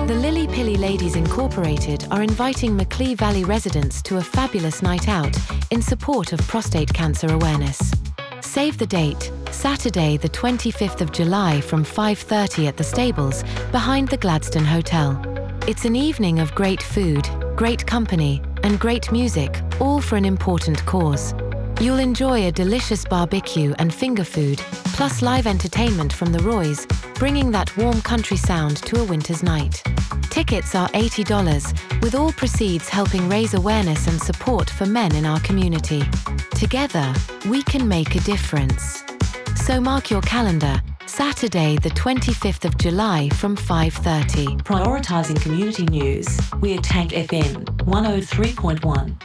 The Lily Pilly Ladies Incorporated are inviting Macleay Valley residents to a fabulous night out in support of prostate cancer awareness. Save the date, Saturday the 25th of July from 5:30 at the Stables behind the Gladstone Hotel. It's an evening of great food, great company and great music, all for an important cause. You'll enjoy a delicious barbecue and finger food, plus live entertainment from the Roys, bringing that warm country sound to a winter's night. Tickets are $80, with all proceeds helping raise awareness and support for men in our community. Together, we can make a difference. So mark your calendar, Saturday the 25th of July from 5:30. Prioritising community news, we're Tank FM 103.1.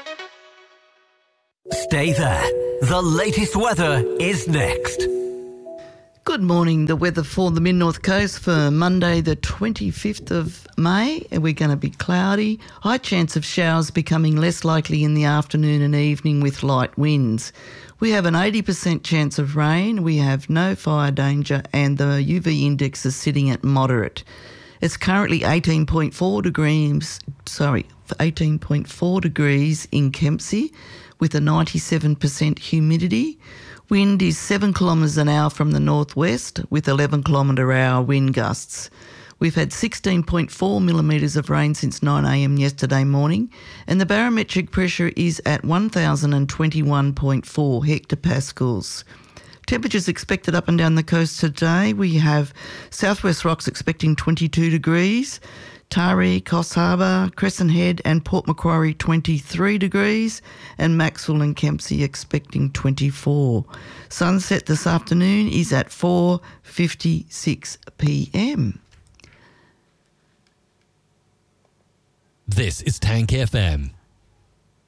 Stay there. The latest weather is next. Good morning. The weather for the Mid-North Coast for Monday the 25th of May. We're going to be cloudy. High chance of showers becoming less likely in the afternoon and evening with light winds. We have an 80% chance of rain. We have no fire danger and the UV index is sitting at moderate. It's currently 18.4 degrees in Kempsey with a 97% humidity. Wind is 7 kilometres an hour from the northwest with 11 kilometre hour wind gusts. We've had 16.4 millimetres of rain since 9 a.m. yesterday morning, and the barometric pressure is at 1,021.4 hectopascals. Temperatures expected up and down the coast today. We have Southwest Rocks expecting 22 degrees, Taree, Coffs Harbour, Crescent Head and Port Macquarie 23 degrees, and Maxwell and Kempsey expecting 24. Sunset this afternoon is at 4:56 p.m. This is Tank FM.